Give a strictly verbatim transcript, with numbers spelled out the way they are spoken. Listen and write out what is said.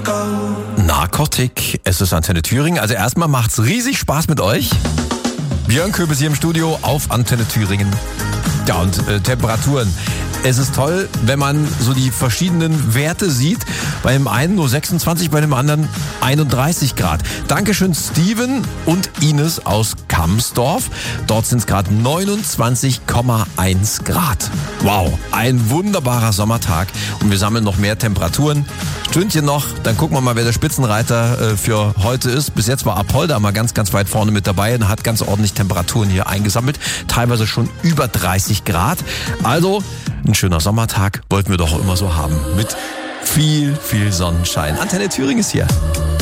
Narcotic, es ist Antenne Thüringen. Also erstmal macht's riesig Spaß mit euch. Björn Köbis hier im Studio auf Antenne Thüringen. Ja, und äh, Temperaturen. Es ist toll, wenn man so die verschiedenen Werte sieht. Bei dem einen nur sechsundzwanzig, bei dem anderen einunddreißig Grad. Dankeschön Steven und Ines aus Kamsdorf. Dort sind es gerade neunundzwanzig Komma eins Grad. Wow, ein wunderbarer Sommertag. Und wir sammeln noch mehr Temperaturen. Stündchen noch, dann gucken wir mal, wer der Spitzenreiter äh, für heute ist. Bis jetzt war Apolda mal ganz, ganz weit vorne mit dabei und hat ganz ordentlich Temperaturen hier eingesammelt. Teilweise schon über dreißig Grad. Also ein schöner Sommertag wollten wir doch immer so haben. Mit viel, viel Sonnenschein. Antenne Thüringen ist hier.